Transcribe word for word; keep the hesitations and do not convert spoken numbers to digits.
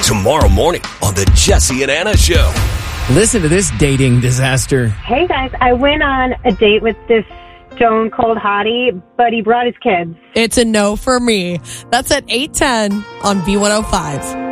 tomorrow morning on the Jesse and Anna Show. Listen to this dating disaster. Hey, guys, I went on a date with this stone cold hottie, but he brought his kids. It's a no for me. That's at eight ten on B one oh five.